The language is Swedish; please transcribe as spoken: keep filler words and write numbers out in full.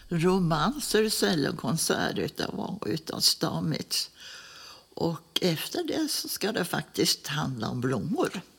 romanser, cellokonserter utav, utav Stamitz. Och efter det så ska det faktiskt handla om blommor.